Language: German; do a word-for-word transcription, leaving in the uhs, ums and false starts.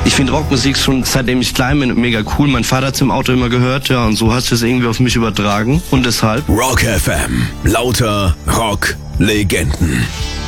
Ich finde Rockmusik schon seitdem ich klein bin mega cool. Mein Vater hat es im Auto immer gehört, ja, und so hast du es irgendwie auf mich übertragen. Und deshalb Rock F M. Lauter Rock-Legenden.